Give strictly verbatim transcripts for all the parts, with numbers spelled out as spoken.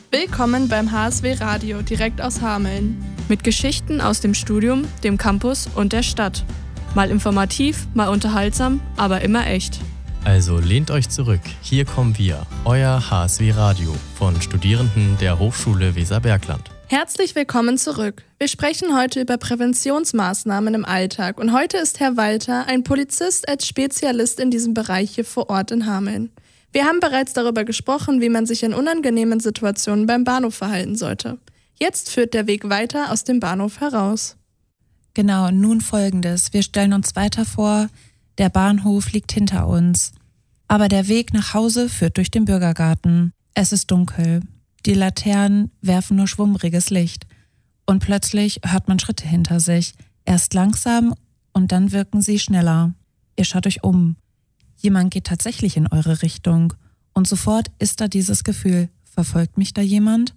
Willkommen beim H S W Radio, direkt aus Hameln. Mit Geschichten aus dem Studium, dem Campus und der Stadt. Mal informativ, mal unterhaltsam, aber immer echt. Also lehnt euch zurück, hier kommen wir, euer H S W Radio von Studierenden der Hochschule Weserbergland. Herzlich willkommen zurück. Wir sprechen heute über Präventionsmaßnahmen im Alltag und heute ist Herr Walter, ein Polizist als Spezialist in diesem Bereich hier vor Ort in Hameln. Wir haben bereits darüber gesprochen, wie man sich in unangenehmen Situationen beim Bahnhof verhalten sollte. Jetzt führt der Weg weiter aus dem Bahnhof heraus. Genau, nun Folgendes. Wir stellen uns weiter vor, der Bahnhof liegt hinter uns. Aber der Weg nach Hause führt durch den Bürgergarten. Es ist dunkel. Die Laternen werfen nur schwummriges Licht. Und plötzlich hört man Schritte hinter sich. Erst langsam und dann wirken sie schneller. Ihr schaut euch um. Jemand geht tatsächlich in eure Richtung. Und sofort ist da dieses Gefühl, verfolgt mich da jemand?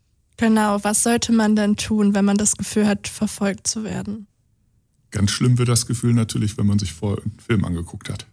Genau, was sollte man denn tun, wenn man das Gefühl hat, verfolgt zu werden? Ganz schlimm wird das Gefühl natürlich, wenn man sich vorher einen Film angeguckt hat.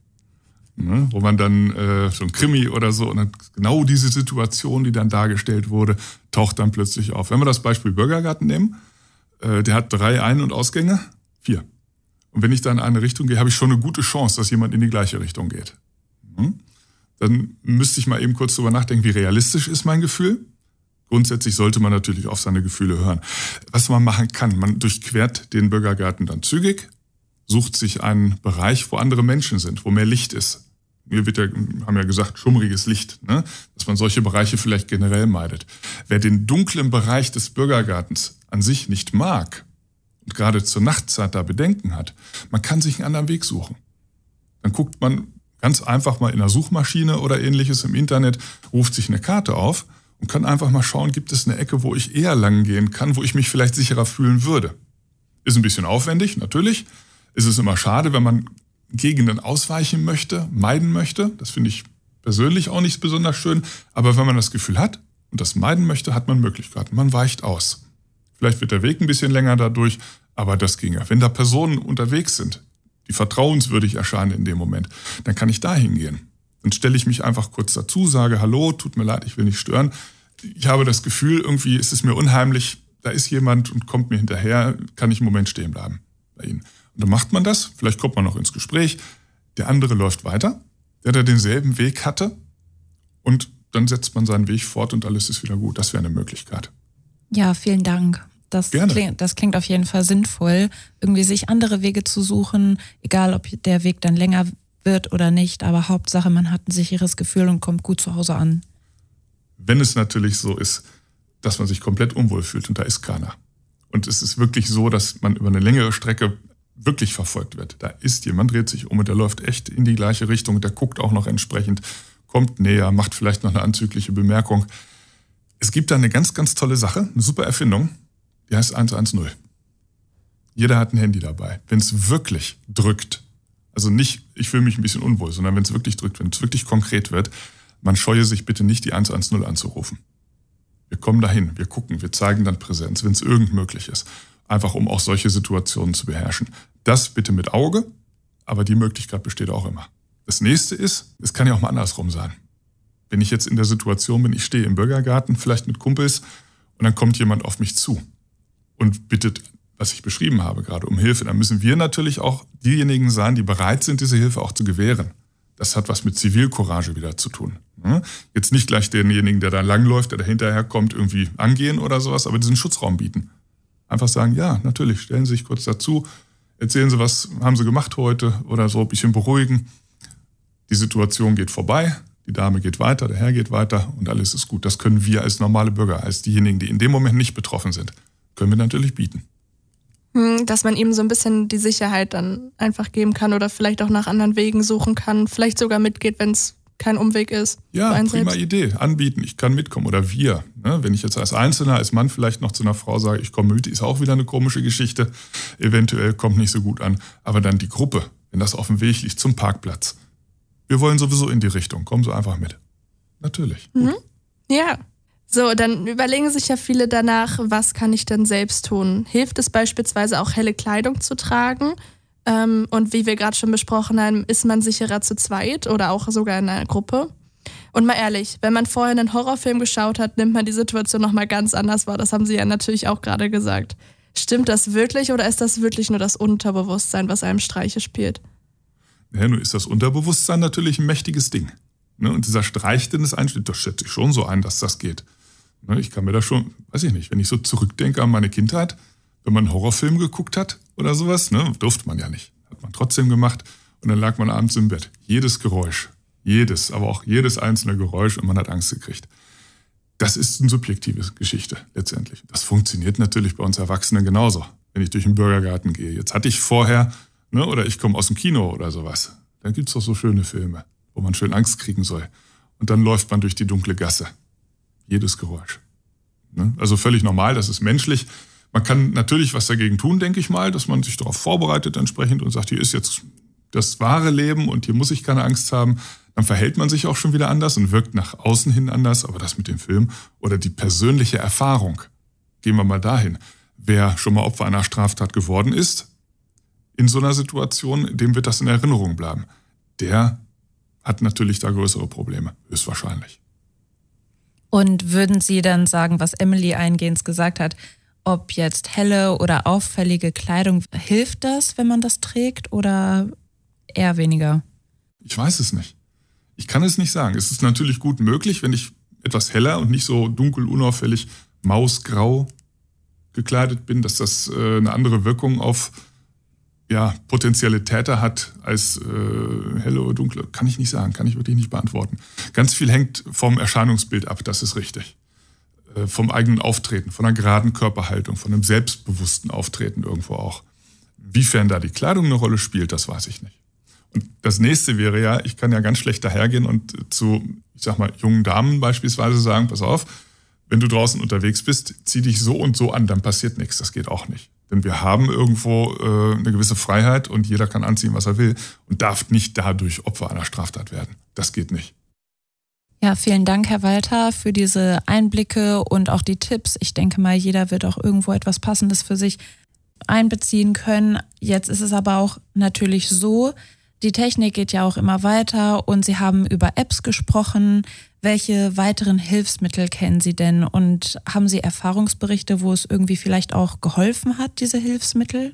Ne? Wo man dann äh, so ein Krimi oder so, und dann genau diese Situation, die dann dargestellt wurde, taucht dann plötzlich auf. Wenn wir das Beispiel Bürgergarten nehmen, äh, der hat drei Ein- und Ausgänge, vier. Und wenn ich da in eine Richtung gehe, habe ich schon eine gute Chance, dass jemand in die gleiche Richtung geht. Hm? Dann müsste ich mal eben kurz drüber nachdenken, wie realistisch ist mein Gefühl? Grundsätzlich sollte man natürlich auf seine Gefühle hören. Was man machen kann, man durchquert den Bürgergarten dann zügig, sucht sich einen Bereich, wo andere Menschen sind, wo mehr Licht ist. Wir wird ja, haben ja gesagt, schummriges Licht, ne? Dass man solche Bereiche vielleicht generell meidet. Wer den dunklen Bereich des Bürgergartens an sich nicht mag und gerade zur Nachtzeit da Bedenken hat, man kann sich einen anderen Weg suchen. Dann guckt man ganz einfach mal in einer Suchmaschine oder ähnliches im Internet, ruft sich eine Karte auf und kann einfach mal schauen, gibt es eine Ecke, wo ich eher lang gehen kann, wo ich mich vielleicht sicherer fühlen würde. Ist ein bisschen aufwendig, natürlich. Ist es immer schade, wenn man Gegenden ausweichen möchte, meiden möchte. Das finde ich persönlich auch nicht besonders schön. Aber wenn man das Gefühl hat und das meiden möchte, hat man Möglichkeiten. Man weicht aus. Vielleicht wird der Weg ein bisschen länger dadurch, aber das ginge. Wenn da Personen unterwegs sind, die vertrauenswürdig erscheinen in dem Moment, dann kann ich da hingehen. Dann stelle ich mich einfach kurz dazu, sage, hallo, tut mir leid, ich will nicht stören. Ich habe das Gefühl, irgendwie ist es mir unheimlich, da ist jemand und kommt mir hinterher, kann ich einen Moment stehen bleiben bei Ihnen. Und dann macht man das, vielleicht kommt man noch ins Gespräch, der andere läuft weiter, der da denselben Weg hatte und dann setzt man seinen Weg fort und alles ist wieder gut. Das wäre eine Möglichkeit. Ja, vielen Dank. Das klingt, das klingt auf jeden Fall sinnvoll, irgendwie sich andere Wege zu suchen, egal ob der Weg dann länger wird oder nicht, aber Hauptsache, man hat ein sicheres Gefühl und kommt gut zu Hause an. Wenn es natürlich so ist, dass man sich komplett unwohl fühlt und da ist keiner. Und es ist wirklich so, dass man über eine längere Strecke wirklich verfolgt wird. Da ist jemand, dreht sich um und der läuft echt in die gleiche Richtung und der guckt auch noch entsprechend, kommt näher, macht vielleicht noch eine anzügliche Bemerkung. Es gibt da eine ganz, ganz tolle Sache, eine super Erfindung, die heißt eins eins null. Jeder hat ein Handy dabei. Wenn es wirklich drückt, also nicht, ich fühle mich ein bisschen unwohl, sondern wenn es wirklich drückt, wenn es wirklich konkret wird, man scheue sich bitte nicht, die eins eins null anzurufen. Wir kommen dahin, wir gucken, wir zeigen dann Präsenz, wenn es irgend möglich ist. Einfach um auch solche Situationen zu beherrschen. Das bitte mit Auge, aber die Möglichkeit besteht auch immer. Das nächste ist, es kann ja auch mal andersrum sein. Wenn ich jetzt in der Situation bin, ich stehe im Bürgergarten, vielleicht mit Kumpels, und dann kommt jemand auf mich zu und bittet, was ich beschrieben habe gerade, um Hilfe, dann müssen wir natürlich auch diejenigen sein, die bereit sind, diese Hilfe auch zu gewähren. Das hat was mit Zivilcourage wieder zu tun. Jetzt nicht gleich denjenigen, der da langläuft, der da hinterher kommt, irgendwie angehen oder sowas, aber diesen Schutzraum bieten. Einfach sagen, ja, natürlich, stellen Sie sich kurz dazu, erzählen Sie, was haben Sie gemacht heute oder so, ein bisschen beruhigen. Die Situation geht vorbei, die Dame geht weiter, der Herr geht weiter und alles ist gut. Das können wir als normale Bürger, als diejenigen, die in dem Moment nicht betroffen sind, können wir natürlich bieten. Dass man ihm so ein bisschen die Sicherheit dann einfach geben kann oder vielleicht auch nach anderen Wegen suchen kann, vielleicht sogar mitgeht, wenn es kein Umweg ist. Ja, prima Idee. Anbieten, ich kann mitkommen oder wir. Ne? Wenn ich jetzt als Einzelner, als Mann vielleicht noch zu einer Frau sage, ich komme mit, ist auch wieder eine komische Geschichte. Eventuell kommt nicht so gut an. Aber dann die Gruppe, wenn das auf dem Weg liegt zum Parkplatz. Wir wollen sowieso in die Richtung, kommen Sie einfach mit. Natürlich. Mhm. Ja. So, dann überlegen sich ja viele danach, was kann ich denn selbst tun? Hilft es beispielsweise auch, helle Kleidung zu tragen? Ähm, und wie wir gerade schon besprochen haben, ist man sicherer zu zweit oder auch sogar in einer Gruppe? Und mal ehrlich, wenn man vorher einen Horrorfilm geschaut hat, nimmt man die Situation nochmal ganz anders wahr. Das haben Sie ja natürlich auch gerade gesagt. Stimmt das wirklich oder ist das wirklich nur das Unterbewusstsein, was einem Streiche spielt? Ja, nun ist das Unterbewusstsein natürlich ein mächtiges Ding. Ne? Und dieser Streich, den es einsteht, das schätze ich schon so ein, dass das geht. Ne? Ich kann mir da schon, weiß ich nicht, wenn ich so zurückdenke an meine Kindheit, wenn man einen Horrorfilm geguckt hat oder sowas, ne, durfte man ja nicht. Hat man trotzdem gemacht und dann lag man abends im Bett. Jedes Geräusch, jedes, aber auch jedes einzelne Geräusch und man hat Angst gekriegt. Das ist eine subjektive Geschichte letztendlich. Das funktioniert natürlich bei uns Erwachsenen genauso, wenn ich durch den Bürgergarten gehe. Jetzt hatte ich vorher, ne, oder ich komme aus dem Kino oder sowas. Dann gibt's doch so schöne Filme, wo man schön Angst kriegen soll. Und dann läuft man durch die dunkle Gasse. Jedes Geräusch. Ne? Also völlig normal, das ist menschlich. Man kann natürlich was dagegen tun, denke ich mal, dass man sich darauf vorbereitet entsprechend und sagt, hier ist jetzt das wahre Leben und hier muss ich keine Angst haben. Dann verhält man sich auch schon wieder anders und wirkt nach außen hin anders. Aber das mit dem Film oder die persönliche Erfahrung, gehen wir mal dahin. Wer schon mal Opfer einer Straftat geworden ist, in so einer Situation, dem wird das in Erinnerung bleiben. Der hat natürlich da größere Probleme, höchstwahrscheinlich. Und würden Sie dann sagen, was Emily eingehend gesagt hat, ob jetzt helle oder auffällige Kleidung, hilft das, wenn man das trägt oder eher weniger? Ich weiß es nicht. Ich kann es nicht sagen. Es ist natürlich gut möglich, wenn ich etwas heller und nicht so dunkel, unauffällig, mausgrau gekleidet bin, dass das äh, eine andere Wirkung auf ja, potenzielle Täter hat als äh, helle oder dunkle. Kann ich nicht sagen, kann ich wirklich nicht beantworten. Ganz viel hängt vom Erscheinungsbild ab, das ist richtig. Äh, vom eigenen Auftreten, von einer geraden Körperhaltung, von einem selbstbewussten Auftreten irgendwo auch. Wiefern da die Kleidung eine Rolle spielt, das weiß ich nicht. Und das nächste wäre ja, ich kann ja ganz schlecht dahergehen und zu, ich sag mal, jungen Damen beispielsweise sagen, pass auf, wenn du draußen unterwegs bist, zieh dich so und so an, dann passiert nichts. Das geht auch nicht. Denn wir haben irgendwo äh, eine gewisse Freiheit und jeder kann anziehen, was er will und darf nicht dadurch Opfer einer Straftat werden. Das geht nicht. Ja, vielen Dank, Herr Walter, für diese Einblicke und auch die Tipps. Ich denke mal, jeder wird auch irgendwo etwas Passendes für sich einbeziehen können. Jetzt ist es aber auch natürlich so, die Technik geht ja auch immer weiter und Sie haben über Apps gesprochen. Welche weiteren Hilfsmittel kennen Sie denn und haben Sie Erfahrungsberichte, wo es irgendwie vielleicht auch geholfen hat, diese Hilfsmittel?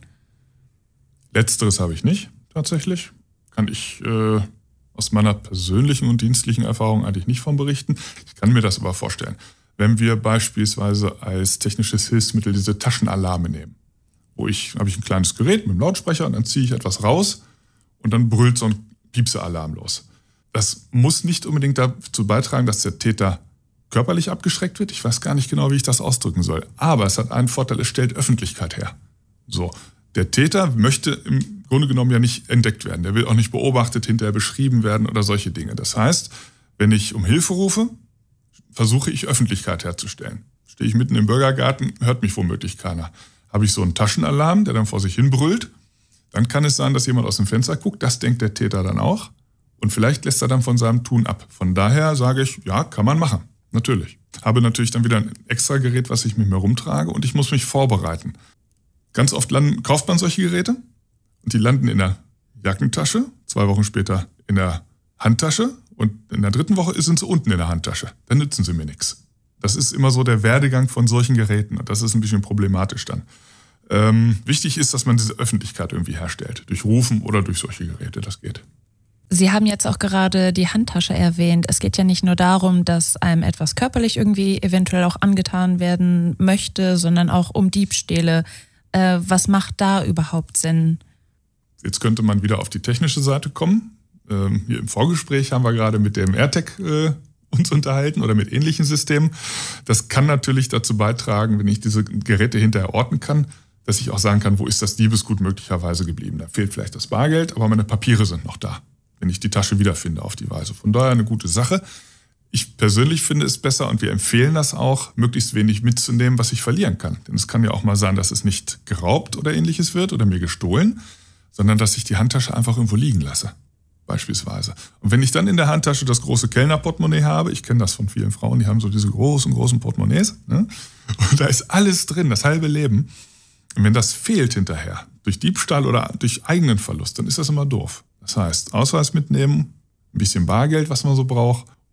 Letzteres habe ich nicht, tatsächlich. Kann ich äh, aus meiner persönlichen und dienstlichen Erfahrung eigentlich nicht von berichten. Ich kann mir das aber vorstellen. Wenn wir beispielsweise als technisches Hilfsmittel diese Taschenalarme nehmen, wo ich, habe ich ein kleines Gerät mit einem Lautsprecher und dann ziehe ich etwas raus und dann brüllt so ein Piepse-Alarm los. Das muss nicht unbedingt dazu beitragen, dass der Täter körperlich abgeschreckt wird. Ich weiß gar nicht genau, wie ich das ausdrücken soll. Aber es hat einen Vorteil, es stellt Öffentlichkeit her. So, der Täter möchte im Grunde genommen ja nicht entdeckt werden. Der will auch nicht beobachtet, hinterher beschrieben werden oder solche Dinge. Das heißt, wenn ich um Hilfe rufe, versuche ich Öffentlichkeit herzustellen. Stehe ich mitten im Bürgergarten, hört mich womöglich keiner. Habe ich so einen Taschenalarm, der dann vor sich hin brüllt, dann kann es sein, dass jemand aus dem Fenster guckt. Das denkt der Täter dann auch. Und vielleicht lässt er dann von seinem Tun ab. Von daher sage ich, ja, kann man machen. Natürlich. Habe natürlich dann wieder ein extra Gerät, was ich mit mir rumtrage und ich muss mich vorbereiten. Ganz oft landen, kauft man solche Geräte und die landen in der Jackentasche, zwei Wochen später in der Handtasche und in der dritten Woche sind sie unten in der Handtasche. Dann nützen sie mir nichts. Das ist immer so der Werdegang von solchen Geräten und das ist ein bisschen problematisch dann. Ähm, wichtig ist, dass man diese Öffentlichkeit irgendwie herstellt. Durch Rufen oder durch solche Geräte, das geht. Sie haben jetzt auch gerade die Handtasche erwähnt. Es geht ja nicht nur darum, dass einem etwas körperlich irgendwie eventuell auch angetan werden möchte, sondern auch um Diebstähle. Äh, was macht da überhaupt Sinn? Jetzt könnte man wieder auf die technische Seite kommen. Ähm, hier im Vorgespräch haben wir gerade mit dem AirTag äh, uns unterhalten oder mit ähnlichen Systemen. Das kann natürlich dazu beitragen, wenn ich diese Geräte hinterher orten kann, dass ich auch sagen kann, wo ist das Diebesgut möglicherweise geblieben. Da fehlt vielleicht das Bargeld, aber meine Papiere sind noch da, wenn ich die Tasche wiederfinde auf die Weise. Von daher eine gute Sache. Ich persönlich finde es besser und wir empfehlen das auch, möglichst wenig mitzunehmen, was ich verlieren kann. Denn es kann ja auch mal sein, dass es nicht geraubt oder ähnliches wird oder mir gestohlen, sondern dass ich die Handtasche einfach irgendwo liegen lasse, beispielsweise. Und wenn ich dann in der Handtasche das große Kellnerportemonnaie habe, ich kenne das von vielen Frauen, die haben so diese großen, großen Portemonnaies, ne? Und da ist alles drin, das halbe Leben. Und wenn das fehlt hinterher, durch Diebstahl oder durch eigenen Verlust, dann ist das immer doof. Das heißt, Ausweis mitnehmen, ein bisschen Bargeld, was man so braucht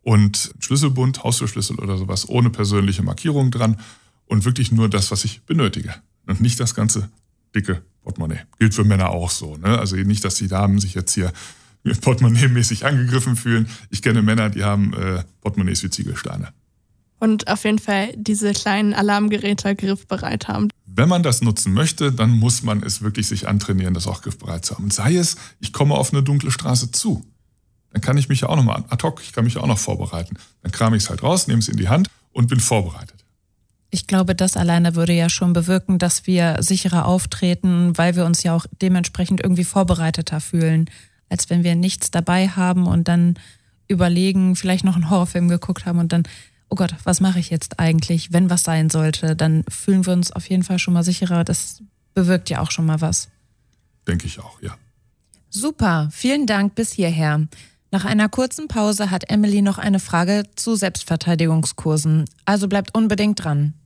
und Schlüsselbund, Haustürschlüssel oder sowas ohne persönliche Markierung dran und wirklich nur das, was ich benötige. Und nicht das ganze dicke Portemonnaie. Gilt für Männer auch so. Ne? Also nicht, dass die Damen sich jetzt hier portemonnaie-mäßig angegriffen fühlen. Ich kenne Männer, die haben äh, Portemonnaies wie Ziegelsteine. Und auf jeden Fall diese kleinen Alarmgeräte griffbereit haben. Wenn man das nutzen möchte, dann muss man es wirklich sich antrainieren, das auch griffbereit zu haben. Und sei es, ich komme auf eine dunkle Straße zu. Dann kann ich mich ja auch noch mal ad hoc, ich kann mich auch noch vorbereiten. Dann kram ich es halt raus, nehme es in die Hand und bin vorbereitet. Ich glaube, das alleine würde ja schon bewirken, dass wir sicherer auftreten, weil wir uns ja auch dementsprechend irgendwie vorbereiteter fühlen, als wenn wir nichts dabei haben und dann überlegen, vielleicht noch einen Horrorfilm geguckt haben und dann, oh Gott, was mache ich jetzt eigentlich, wenn was sein sollte? Dann fühlen wir uns auf jeden Fall schon mal sicherer. Das bewirkt ja auch schon mal was. Denke ich auch, ja. Super, vielen Dank bis hierher. Nach einer kurzen Pause hat Emily noch eine Frage zu Selbstverteidigungskursen. Also bleibt unbedingt dran.